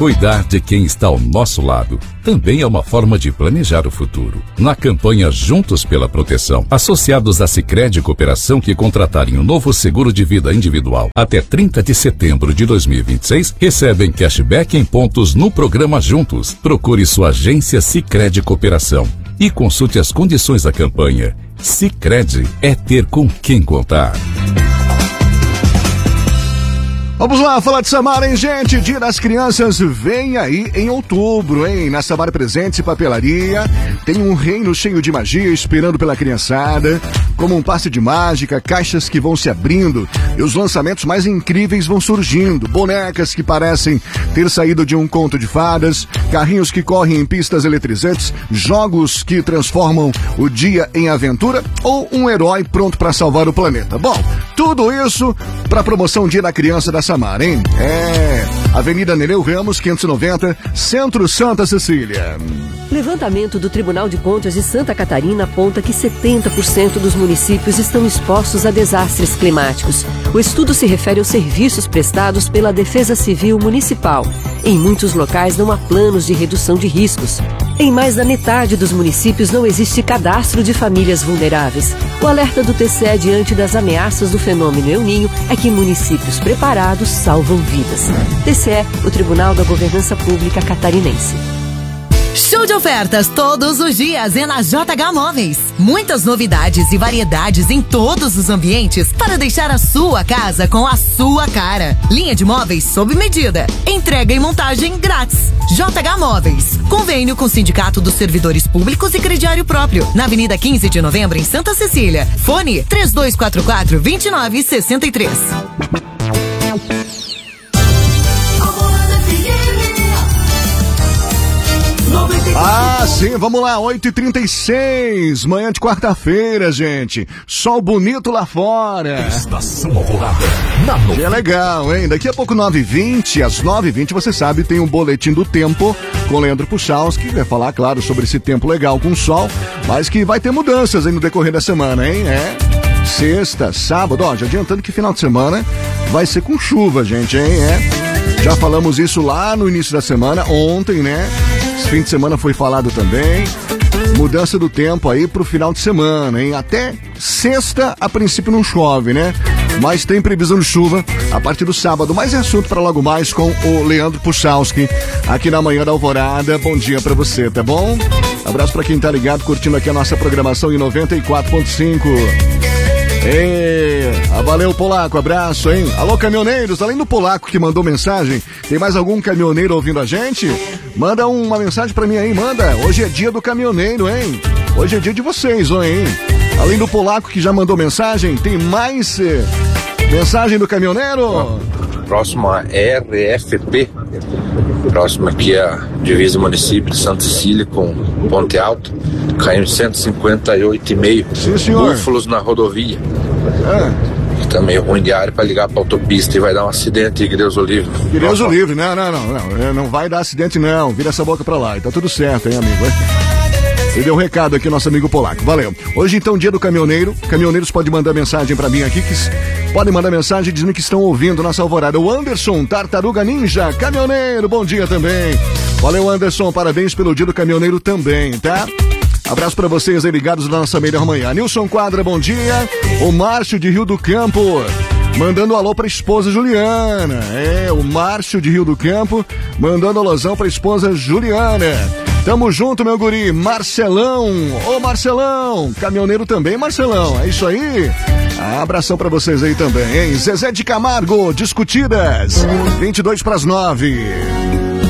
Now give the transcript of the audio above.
Cuidar de quem está ao nosso lado também é uma forma de planejar o futuro. Na campanha Juntos pela Proteção, associados à Sicredi Cooperação que contratarem um novo seguro de vida individual até 30 de setembro de 2026, recebem cashback em pontos no programa Juntos. Procure sua agência Sicredi Cooperação e consulte as condições da campanha. Sicredi é ter com quem contar. Vamos lá, falar de Samara, hein, gente? Dia das Crianças vem aí em outubro, hein? Na Samara Presentes e Papelaria tem um reino cheio de magia esperando pela criançada, como um passe de mágica, caixas que vão se abrindo e os lançamentos mais incríveis vão surgindo. Bonecas que parecem ter saído de um conto de fadas, carrinhos que correm em pistas eletrizantes, jogos que transformam o dia em aventura ou um herói pronto para salvar o planeta. Bom, tudo isso para a promoção Dia da Criança da Samara, hein? Avenida Nereu Ramos, 590, Centro Santa Cecília. Levantamento do Tribunal de Contas de Santa Catarina aponta que 70% dos municípios estão expostos a desastres climáticos. O estudo se refere aos serviços prestados pela Defesa Civil Municipal. Em muitos locais não há planos de redução de riscos. Em mais da metade dos municípios não existe cadastro de famílias vulneráveis. O alerta do TCE diante das ameaças do fenômeno El Niño é que municípios preparados salvam vidas. TCE, o Tribunal da Governança Pública Catarinense. Show de ofertas todos os dias é na JH Móveis. Muitas novidades e variedades em todos os ambientes para deixar a sua casa com a sua cara. Linha de móveis sob medida. Entrega e montagem grátis. JH Móveis. Convênio com o Sindicato dos Servidores Públicos e Crediário Próprio. Na Avenida 15 de Novembro, em Santa Cecília. Fone 3244-2963. Ah, sim, vamos lá, 8h36, manhã de quarta-feira, gente. Sol bonito lá fora. Estação Alvorada. Que é legal, hein? Daqui a pouco, 9h20, às 9h20, você sabe, tem um boletim do tempo com Leandro Puchalski, que vai falar, claro, sobre esse tempo legal com sol, mas que vai ter mudanças aí no decorrer da semana, hein? Sexta, sábado, já adiantando que final de semana vai ser com chuva, gente, hein? Já falamos isso lá no início da semana, ontem, né? Esse fim de semana foi falado também. Mudança do tempo aí pro final de semana, hein? Até sexta, a princípio não chove, né? Mas tem previsão de chuva a partir do sábado. Mais assunto para logo mais com o Leandro Puchalski, aqui na Manhã da Alvorada. Bom dia pra você, tá bom? Abraço pra quem tá ligado, curtindo aqui a nossa programação em 94.5. Valeu, Polaco, abraço, hein? Alô, caminhoneiros, além do Polaco que mandou mensagem, tem mais algum caminhoneiro ouvindo a gente? Manda uma mensagem pra mim aí, manda. Hoje é dia do caminhoneiro, hein? Hoje é dia de vocês, hein? Além do Polaco que já mandou mensagem, tem mais mensagem do caminhoneiro? Próximo a RFP, próximo aqui a divisa do município de Santa Cecília com Ponte Alto, caindo 158,5. Sim, senhor. Búfalos na rodovia. Que tá meio ruim de área para ligar para autopista e vai dar um acidente em Deus o livre. Deus o livre, não vai dar acidente não, vira essa boca pra lá, e tá tudo certo, hein, amigo? Ele deu um recado aqui, nosso amigo Polaco, valeu. Hoje então, dia do caminhoneiro, caminhoneiros podem mandar mensagem pra mim aqui, podem mandar mensagem dizendo que estão ouvindo nossa alvorada. O Anderson, Tartaruga Ninja, caminhoneiro, bom dia também. Valeu, Anderson, parabéns pelo dia do caminhoneiro também, tá? Abraço pra vocês aí ligados na nossa melhor manhã. Nilson Quadra, bom dia. O Márcio de Rio do Campo, mandando um alô pra esposa Juliana. O Márcio de Rio do Campo, mandando alôzão pra esposa Juliana. Tamo junto, meu guri, Marcelão. Ô, Marcelão, caminhoneiro também, Marcelão, é isso aí? Abração pra vocês aí também, hein? Zezé de Camargo, Discutidas, 8:52.